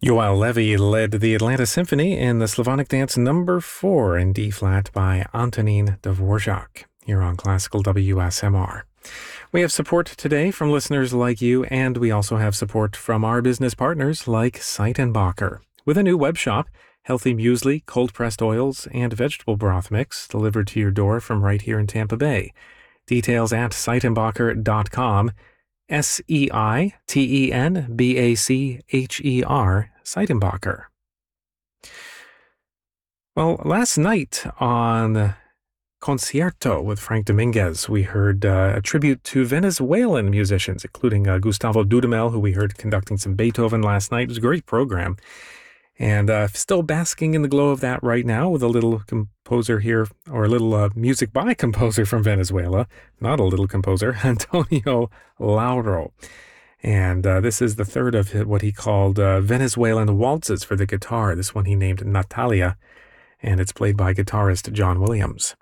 Joao Levy led the Atlanta Symphony in the Slavonic Dance Number 4 in D-flat by Antonin Dvorak here on Classical WSMR. We have support today from listeners like you, and we also have support from our business partners like Seitenbacher. With a new web shop, healthy muesli, cold-pressed oils, and vegetable broth mix delivered to your door from right here in Tampa Bay. Details at Seitenbacher.com. Seitenbacher, Seitenbacher. Well, last night on Concierto with Frank Dominguez, we heard a tribute to Venezuelan musicians, including Gustavo Dudamel, who we heard conducting some Beethoven last night. It was a great program. And still basking in the glow of that right now with a little composer here, or a little music by composer from Venezuela, not a little composer, Antonio Lauro. And this is the third of what he called Venezuelan waltzes for the guitar. This one he named Natalia, and it's played by guitarist John Williams.